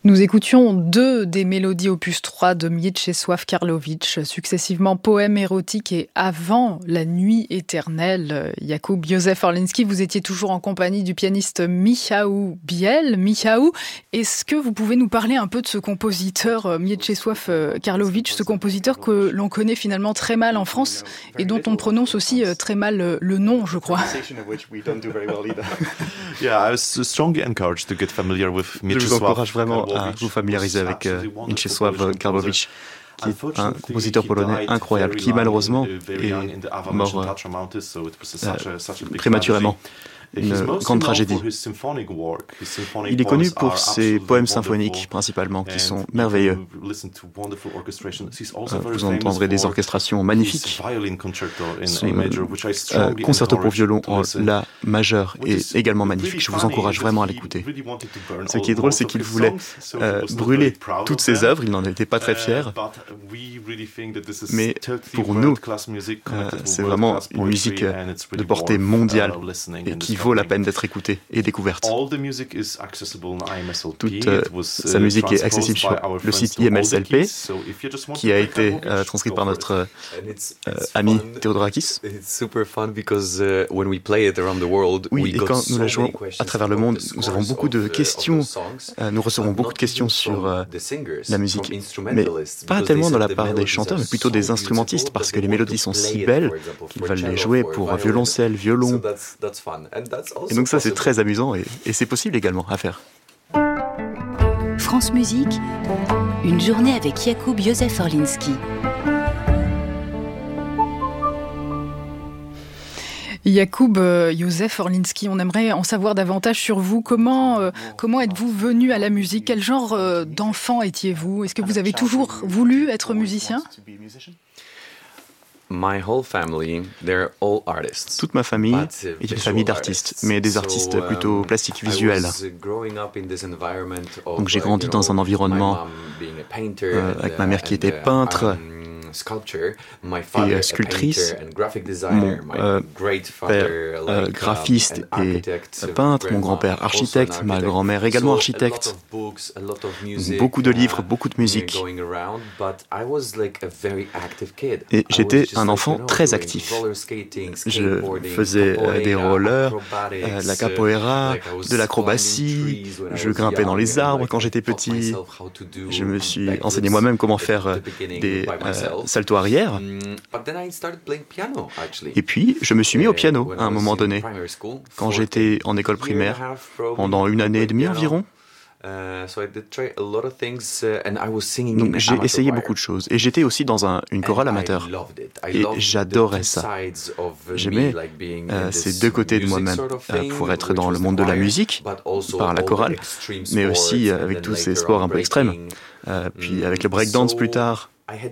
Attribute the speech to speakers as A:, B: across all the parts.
A: Nous écoutions deux des mélodies opus 3 de Mieczysław Karłowicz, successivement Poème érotique et Avant la nuit éternelle. Jakub Józef Orliński, vous étiez toujours en compagnie du pianiste Michał Biel. Michał, est-ce que vous pouvez nous parler un peu de ce compositeur Mieczysław Karłowicz, ce compositeur que l'on connaît finalement très mal en France et dont on prononce aussi très mal le nom, je crois.
B: Je vous encourage vraiment à vous familiariser avec Mieczysław Karłowicz, qui est un compositeur polonais incroyable, qui malheureusement est mort prématurément. Une grande tragédie. Il est connu pour ses poèmes symphoniques, principalement, qui sont merveilleux. Vous entendrez des orchestrations magnifiques. Son concerto pour violon en La majeur est également magnifique. Je vous encourage vraiment à l'écouter. Ce qui est drôle, c'est qu'il voulait brûler toutes ses œuvres. Il n'en était pas très fier. Mais pour nous, c'est vraiment une musique de portée mondiale et qui vaut la peine d'être écoutée et découverte. Toute sa musique est accessible sur le site IMLCLP, qui a été transcrit par notre ami Theodorakis. Oui, et quand nous la jouons à travers le monde, nous avons beaucoup de questions, nous recevons beaucoup de questions sur la musique, mais pas tellement de la part des chanteurs, mais plutôt des instrumentistes, parce que les mélodies sont si belles qu'ils veulent les jouer pour violoncelle, violon. Et donc ça, c'est très amusant et c'est possible également à faire.
C: France Musique, une journée avec Jakub Józef Orliński.
A: Jakub Józef Orliński, on aimerait en savoir davantage sur vous. Comment êtes-vous venu à la musique? Quel genre d'enfant étiez-vous? Est-ce que vous avez toujours voulu être musicien?
B: Toute ma famille est une famille d'artistes, mais des artistes plutôt plastiques, visuels. Donc j'ai grandi dans un environnement avec ma mère qui était peintre et sculptrice, mon père graphiste et peintre, mon grand-père architecte, ma grand-mère également architecte. Beaucoup de livres, beaucoup de musique. Et j'étais un enfant très actif. Je faisais des rollers, la capoeira, de l'acrobatie, je grimpais dans les arbres quand j'étais petit. Je me suis enseigné moi-même comment faire des salto arrière. Et puis, je me suis mis au piano à un moment donné, quand j'étais en école primaire, pendant 1 année et demie environ. Donc j'ai essayé beaucoup de choses et j'étais aussi dans une chorale amateur et j'adorais ça. J'aimais ces deux côtés de moi-même, pour être dans le monde de la musique par la chorale, mais aussi avec tous ces sports un peu extrêmes, puis avec le breakdance plus tard.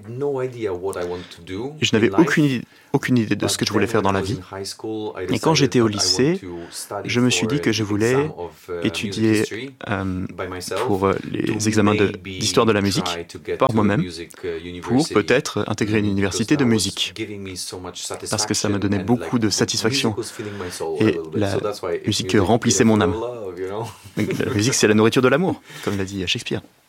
B: Je n'avais aucune idée de ce que je voulais faire dans la vie. Et quand j'étais au lycée, je me suis dit que je voulais étudier pour les examens d'histoire de la musique par moi-même, pour peut-être intégrer une université de musique. Parce que ça me donnait beaucoup de satisfaction. Et la musique remplissait mon âme. La musique, c'est la nourriture de l'amour, comme l'a dit Shakespeare.